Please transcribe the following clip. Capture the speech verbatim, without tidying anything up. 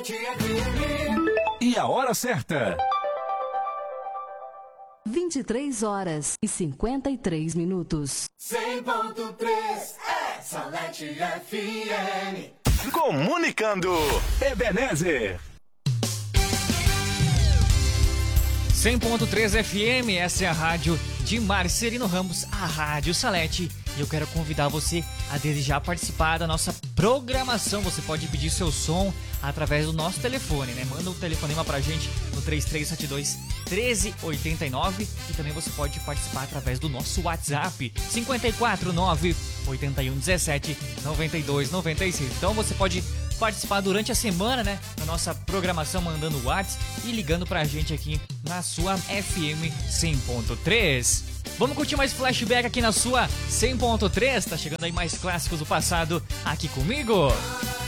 E a hora certa. vinte e três horas e cinquenta e três minutos. cem ponto três é Salete F M. Comunicando, Ebenezer. cem ponto três F M, essa é a rádio de Marcelino Ramos, a Rádio Salete. E eu quero convidar você a desejar participar da nossa programação. Você pode pedir seu som através do nosso telefone, né? Manda um telefonema pra gente no três três sete dois, um três oito nove. E também você pode participar através do nosso WhatsApp, cinco quatro nove, oito um um sete, nove dois nove seis. Então você pode participar durante a semana, né, da nossa programação, mandando o WhatsApp e ligando pra gente aqui na sua F M cem ponto três. Vamos curtir mais flashback aqui na sua cem ponto três. Tá chegando aí mais clássicos do passado aqui comigo.